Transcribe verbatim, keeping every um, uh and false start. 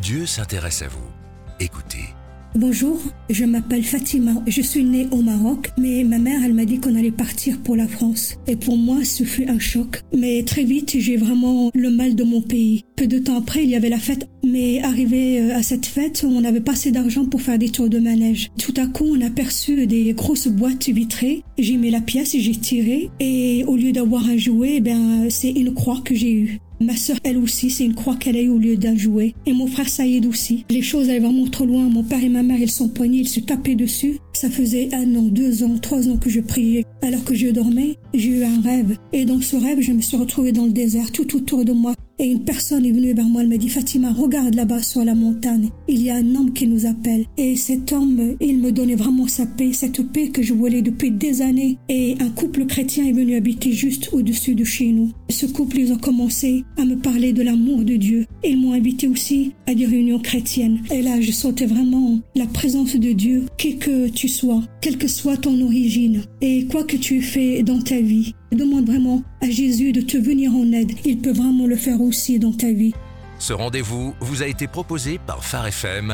Dieu s'intéresse à vous. Écoutez. Bonjour, je m'appelle Fatima. Je suis née au Maroc, mais ma mère, elle m'a dit qu'on allait partir pour la France. Et pour moi, ce fut un choc. Mais très vite, j'ai vraiment le mal de mon pays. Peu de temps après, il y avait la fête. Mais arrivé à cette fête, on n'avait pas assez d'argent pour faire des tours de manège. Tout à coup, on a aperçu des grosses boîtes vitrées. J'ai mis la pièce et j'ai tiré. Et au lieu d'avoir un jouet, ben, c'est une croix que j'ai eue. Ma sœur, elle aussi, c'est une croix qu'elle a eue au lieu d'un jouet. Et mon frère Saïd aussi. Les choses allaient vraiment trop loin. Mon père et ma mère, ils sont poignés, ils se tapaient dessus. Ça faisait un an, deux ans, trois ans que je priais. Alors que je dormais, j'ai eu un rêve. Et dans ce rêve, je me suis retrouvée dans le désert, tout autour de moi. Et une personne est venue vers moi, elle m'a dit « Fatima, regarde là-bas sur la montagne. Il y a un homme qui nous appelle. » Et cet homme, il me donnait vraiment sa paix, cette paix que je voulais depuis des années. Et un couple chrétien est venu habiter juste au-dessus de chez nous. Ce couple, ils ont commencé à me parler de l'amour de Dieu. Ils m'ont invité aussi à des réunions chrétiennes. Et là, je sentais vraiment la présence de Dieu, qui que tu sois, quelle que soit ton origine, et quoi que tu aies fait dans ta vie. Demande vraiment à Jésus de te venir en aide. Il peut vraiment le faire aussi dans ta vie. Ce rendez-vous vous a été proposé par Phare F M